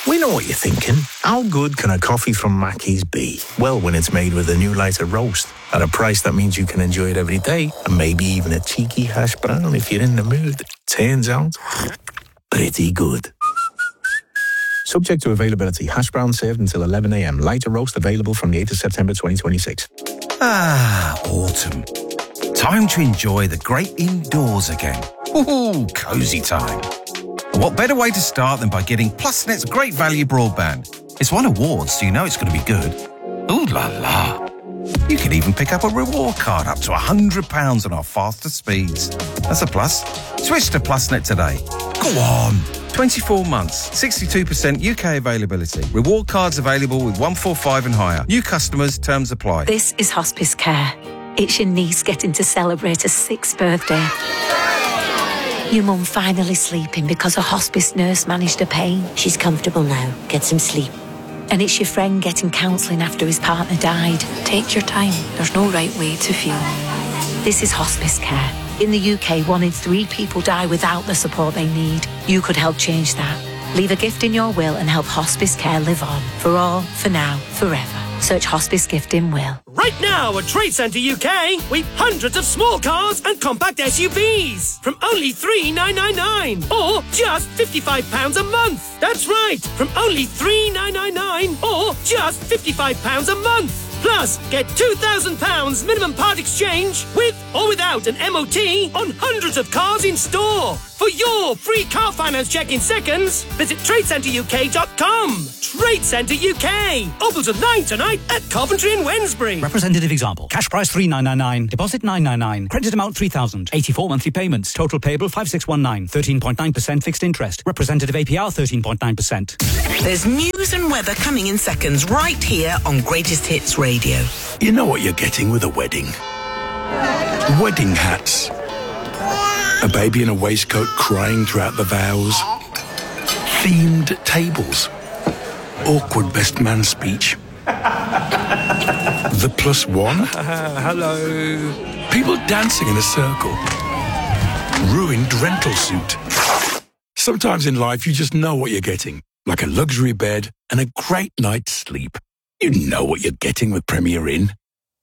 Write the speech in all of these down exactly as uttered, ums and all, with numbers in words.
We know what you're thinking. How good can a coffee from Mackey's be? Well, when it's made with a new lighter roast at a price that means you can enjoy it every day, and maybe even a cheeky hash brown if you're in the mood. Turns out, pretty good. Subject to availability. Hash brown served until eleven a.m. Lighter roast available from the eighth of September twenty twenty-six. Ah, autumn. Time to enjoy the great indoors again. Ooh, cosy time. What better way to start than by getting PlusNet's great value broadband? It's won awards, so you know it's going to be good. Ooh la la. You can even pick up a reward card up to one hundred pounds on our faster speeds. That's a plus. Switch to PlusNet today. Go on. twenty-four months, sixty-two percent U K availability. Reward cards available with one forty-five and higher. New customers, terms apply. This is Hospice Care. It's your niece getting to celebrate her sixth birthday. Your mum finally sleeping because a hospice nurse managed her pain. She's comfortable now. Get some sleep. And it's your friend getting counselling after his partner died. Take your time. There's no right way to feel. This is Hospice Care. In the U K, one in three people die without the support they need. You could help change that. Leave a gift in your will and help Hospice Care live on. For all, for now, forever. Search Hospice Gift in Will. Right now at Trade Centre U K, we've hundreds of small cars and compact S U Vs from only three thousand nine hundred ninety-nine pounds or just fifty-five pounds a month. That's right, from only three thousand nine hundred ninety-nine pounds or just fifty-five pounds a month. Plus, get two thousand pounds minimum part exchange with or without an M O T on hundreds of cars in store. For your free car finance check in seconds, visit trade centre U K dot com. Trade Centre U K. Open till nine tonight at Coventry and Wednesbury. Representative example. Cash price three thousand nine hundred ninety-nine. Deposit nine hundred ninety-nine. Credit amount three thousand. eighty-four monthly payments. Total payable five thousand six hundred nineteen. thirteen point nine percent fixed interest. Representative A P R thirteen point nine percent. There's news and weather coming in seconds right here on Greatest Hits Radio. You know what you're getting with a wedding. Wedding hats. A baby in a waistcoat crying throughout the vows. Themed tables. Awkward best man speech. The plus one. Uh, hello. People dancing in a circle. Ruined rental suit. Sometimes in life you just know what you're getting. Like a luxury bed and a great night's sleep. You know what you're getting with Premier Inn.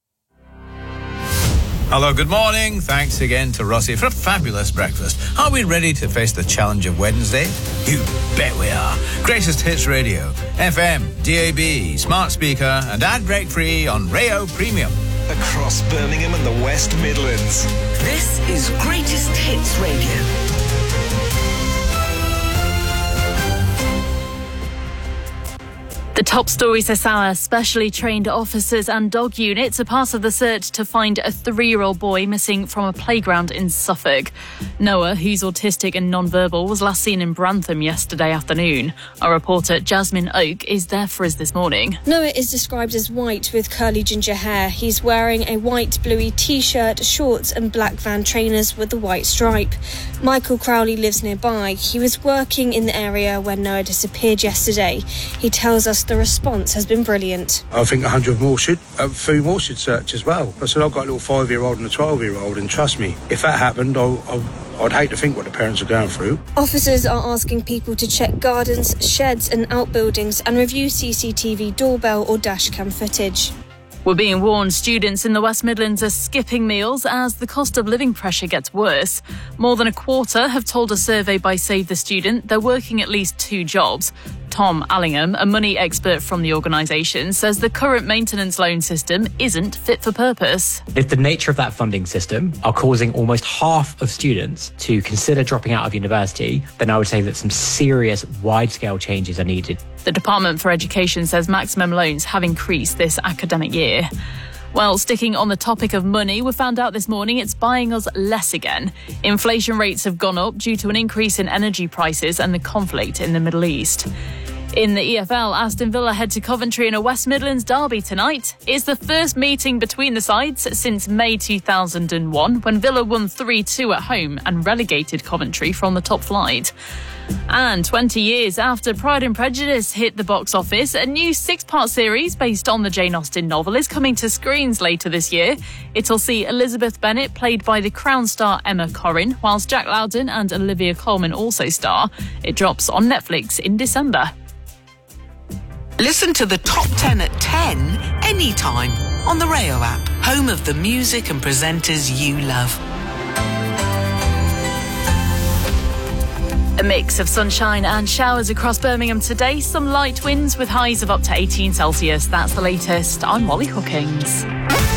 Hello, good morning. Thanks again to Rossi for a fabulous breakfast. Are we ready to face the challenge of Wednesday? You bet we are. Greatest Hits Radio, F M, D A B, smart speaker, and ad break free on Rayo Premium. Across Birmingham and the West Midlands. This is Greatest Hits Radio. The top stories this hour: specially trained officers and dog units are part of the search to find a three-year-old boy missing from a playground in Suffolk. Noah, who's autistic and non-verbal, was last seen in Brantham yesterday afternoon. Our reporter Jasmine Oak is there for us this morning. Noah is described as white with curly ginger hair. He's wearing a white bluey t-shirt, shorts and black Van trainers with the white stripe. Michael Crowley lives nearby. He was working in the area when Noah disappeared yesterday. He tells us the response has been brilliant. I think a hundred more should, a few more should search as well. I said, I've got a little five-year-old and a twelve-year-old, and trust me, if that happened, I'll, I'll, I'd hate to think what the parents are going through. Officers are asking people to check gardens, sheds and outbuildings and review C C T V doorbell or dashcam footage. We're being warned students in the West Midlands are skipping meals as the cost of living pressure gets worse. More than a quarter have told a survey by Save the Student they're working at least two jobs. Tom Allingham, a money expert from the organisation, says the current maintenance loan system isn't fit for purpose. If the nature of that funding system are causing almost half of students to consider dropping out of university, then I would say that some serious wide-scale changes are needed. The Department for Education says maximum loans have increased this academic year. Well, sticking on the topic of money, we found out this morning it's buying us less again. Inflation rates have gone up due to an increase in energy prices and the conflict in the Middle East. In the E F L, Aston Villa head to Coventry in a West Midlands derby tonight. It's the first meeting between the sides since May two thousand one, when Villa won three two at home and relegated Coventry from the top flight. And twenty years after Pride and Prejudice hit the box office, a new six-part series based on the Jane Austen novel is coming to screens later this year. It'll see Elizabeth Bennet, played by the Crown star Emma Corrin, whilst Jack Lowden and Olivia Colman also star. It drops on Netflix in December. Listen to the top ten at ten anytime on the Rayo app, home of the music and presenters you love. A mix of sunshine and showers across Birmingham today. Some light winds with highs of up to eighteen Celsius. That's the latest. I'm Molly Hookings.